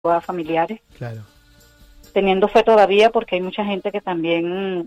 a familiares. Claro. Teniendo fe todavía porque hay mucha gente que también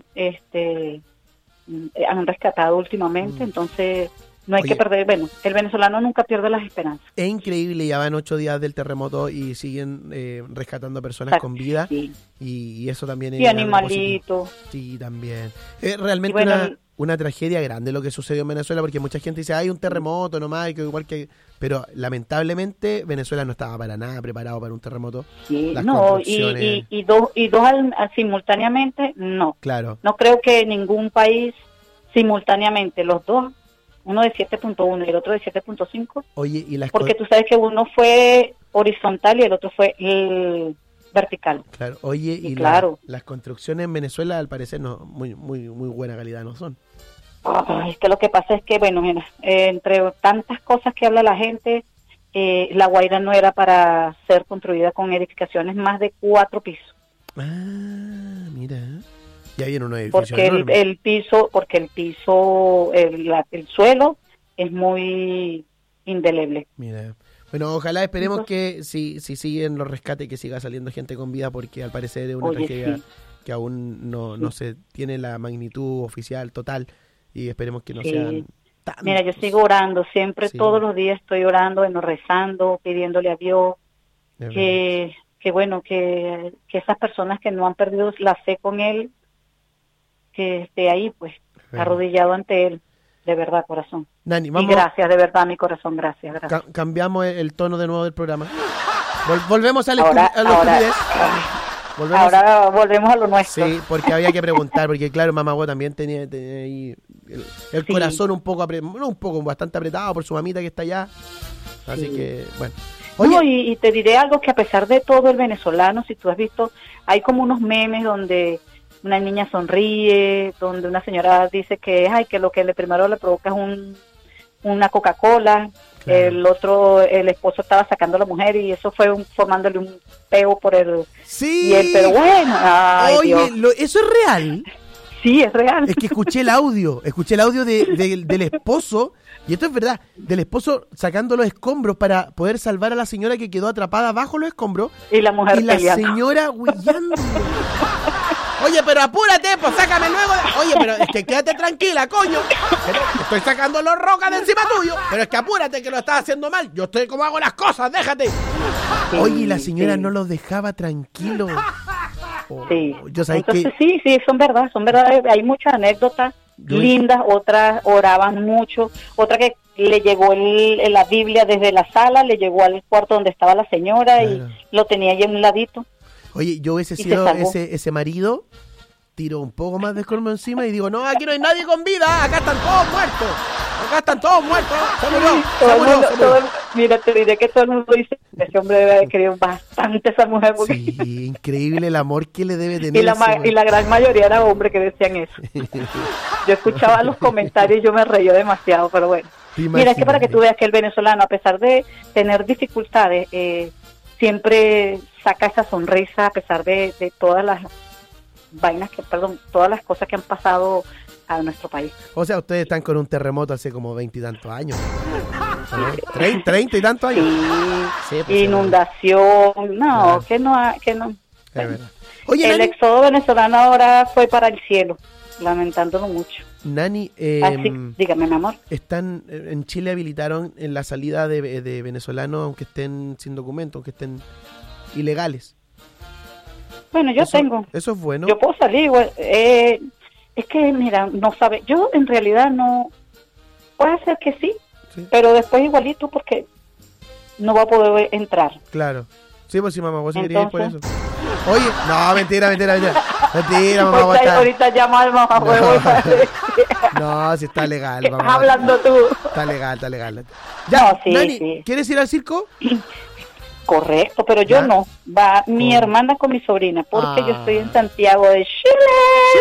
han rescatado últimamente, entonces no hay que perder. Bueno, el venezolano nunca pierde las esperanzas. Es increíble, ya van 8 días del terremoto y siguen rescatando personas con vida. Sí. Y eso también es... Y animalitos. Sí, también. Es realmente bueno, una tragedia grande lo que sucedió en Venezuela, porque mucha gente dice, hay un terremoto nomás, igual que... Pero lamentablemente Venezuela no estaba para nada preparado para un terremoto. Sí, Las no, construcciones... y dos simultáneamente, no. Claro. No creo que ningún país simultáneamente, los dos, uno de 7.1 y el otro de 7.5. Oye, y porque tú sabes que uno fue horizontal y el otro fue vertical. Claro, oye, y claro. Las construcciones en Venezuela al parecer no muy buena calidad no son. Es que lo que pasa es que, bueno, mira, entre tantas cosas que habla la gente, La Guaira no era para ser construida con edificaciones más de 4 pisos. Ah, mira. Ya viene unos edificios porque enormes. el suelo es muy indeleble. Mira. Bueno, ojalá esperemos que si siguen los rescates que siga saliendo gente con vida, porque al parecer es una tragedia que aún no se tiene la magnitud oficial total y esperemos que no sean tantos. Mira, yo sigo orando, siempre todos los días estoy orando, rezando, pidiéndole a Dios que esas personas que no han perdido la fe con Él, que esté ahí, pues, arrodillado ante Él, de verdad, corazón. Nani, y gracias, de verdad, mi corazón, gracias. Cambiamos el tono de nuevo del programa. Volvemos a la estupidez. Ahora volvemos a lo nuestro. Sí, porque había que preguntar, porque claro, Mamagüey también tenía ahí el corazón bastante apretado por su mamita que está allá. Así que, bueno. Oye, no, y te diré algo, que a pesar de todo el venezolano, si tú has visto, hay como unos memes donde una niña sonríe, donde una señora dice que lo que primero le provoca es una Coca-Cola. Claro. El esposo estaba sacando a la mujer y eso fue formándole un peo por el... Sí. Y él, pero bueno, oye, ¿eso es real? Sí, es real. Es que escuché el audio del esposo, y esto es verdad, del esposo sacando los escombros para poder salvar a la señora que quedó atrapada bajo los escombros. Y la mujer la señora huillando. Oye, pero apúrate, pues sácame luego. Oye, pero es que quédate tranquila, coño. Estoy sacando los rocas de encima tuyo. Pero es que apúrate, que lo estás haciendo mal. Yo estoy como hago las cosas, déjate. Sí, oye, la señora no los dejaba tranquilos. Sí. Entonces, sí, son verdad. Hay muchas anécdotas lindas, otras oraban mucho. Otra que le llegó la Biblia desde la sala, le llegó al cuarto donde estaba la señora, claro, y lo tenía ahí en un ladito. Oye, yo hubiese sido ese marido, tiro un poco más de escombro encima y digo, no, aquí no hay nadie con vida, acá están todos muertos, se murió. Mira, te diré que todo el mundo dice, ese hombre debe haber querido bastante a esa mujer. Porque... Sí, increíble el amor que le debe tener. Y la gran mayoría era hombres que decían eso. Yo escuchaba los comentarios y yo me reía demasiado, pero bueno. Mira, es que para que tú veas que el venezolano, a pesar de tener dificultades, siempre saca esa sonrisa a pesar de todas las todas las cosas que han pasado a nuestro país. O sea, ustedes están con un terremoto hace como 20 y tantos años. 30 y tantos años. Sí, pues, inundación, no, claro. que no. Oye, el éxodo venezolano ahora fue para el cielo, lamentándolo mucho. Nani, dígame, mi amor. En Chile habilitaron en la salida de venezolanos, aunque estén sin documentos, aunque estén ilegales. Bueno, yo tengo. Eso es bueno. Yo puedo salir igual. Es que, mira, no sabe. Yo en realidad no. Puede ser que sí, pero después igualito porque no va a poder entrar. Claro. Sí, pues sí, mamá, vos querías ir por eso. Oye, no, mentira. Mentira, mamá. Ahorita llamo al mamá. No, si está legal, mamá. Hablando tú. Está legal. Ya, no, Nani, sí. ¿Quieres ir al circo? Correcto, pero yo no. Va mi hermana con mi sobrina, porque yo estoy en Santiago de Chile.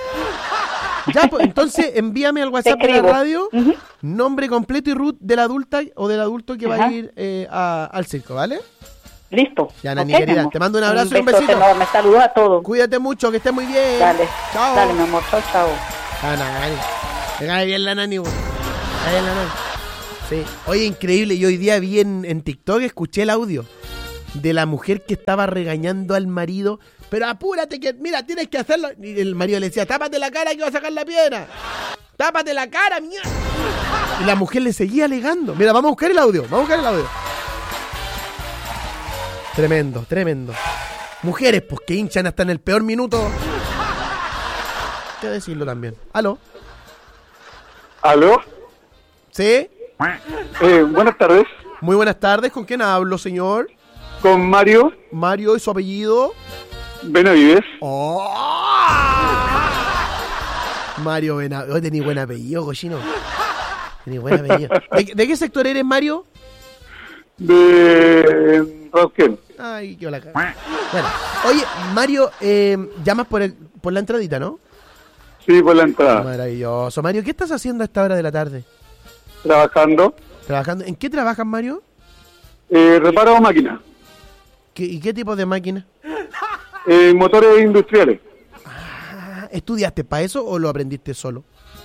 Ya, pues, entonces envíame al WhatsApp de la radio nombre completo y root de la adulta o del adulto que va a ir al circo, ¿vale? Listo. Ya, Nani, querida, te mando un abrazo y un besito. Enorme. Saludos a todos. Cuídate mucho, que estés muy bien. Dale. Chao. Dale, mi amor. Chao. Nani. Me cae bien la Nani, güey. Sí. Oye, increíble. Yo hoy día vi en TikTok, escuché el audio. de la mujer que estaba regañando al marido. Pero apúrate que, mira, tienes que hacerlo. Y el marido le decía, tápate la cara que va a sacar la piedra. Tápate la cara, mierda. Y la mujer le seguía alegando. Mira, vamos a buscar el audio. Tremendo, tremendo. Mujeres, pues que hinchan hasta en el peor minuto. Hay que decirlo también. ¿Aló? ¿Aló? ¿Sí? Buenas tardes. Muy buenas tardes. ¿Con quién hablo, señor? Con Mario Mario, ¿y su apellido? Benavides. ¡Oh! Mario Benavides. Oh, tenés buen apellido, cochino. Tenés buen apellido. ¿De qué sector eres, Mario? De Rosquel. Ay, qué hola. Bueno, oye, Mario, llamas por la entradita, ¿no? Sí, por la entrada. Maravilloso. Mario, ¿qué estás haciendo a esta hora de la tarde? Trabajando. ¿Trabajando? ¿En qué trabajas, Mario? Reparo máquinas. ¿Y qué tipo de máquina? Motores industriales. ¿Estudiaste para eso o lo aprendiste solo?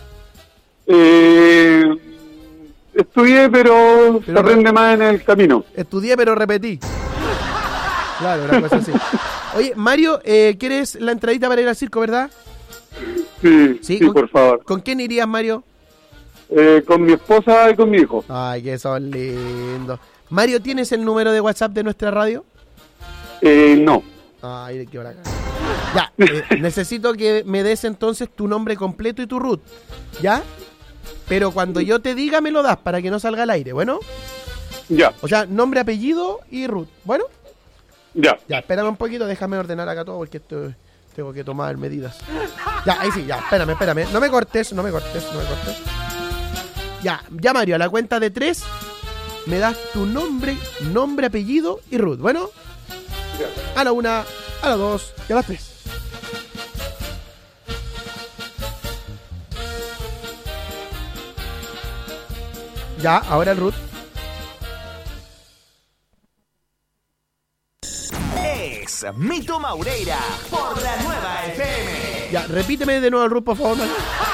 Estudié, pero se aprende más en el camino. Estudié, pero repetí. Claro, una cosa así. Oye, Mario, ¿quieres la entradita para ir al circo, verdad? Sí, por favor. ¿Con quién irías, Mario? Con mi esposa y con mi hijo. Ay, que son lindos. Mario, ¿tienes el número de WhatsApp de nuestra radio? No. Ay, qué hora. Ya, necesito que me des entonces tu nombre completo y tu root, ¿ya? Pero cuando yo te diga me lo das para que no salga al aire, ¿bueno? Ya. O sea, nombre, apellido y root, ¿bueno? Ya. Ya, espérame un poquito, déjame ordenar acá todo porque tengo que tomar medidas. Ya, ahí sí, ya, espérame. No me cortes. Ya, Mario, a la cuenta de 3 me das tu nombre, apellido y root, ¿bueno? Ya. A la 1, a la 2 y a la 3. Ya, ahora el root. Es Mito Maureira por la Nueva FM. Ya, repíteme de nuevo el root, por favor, Mario.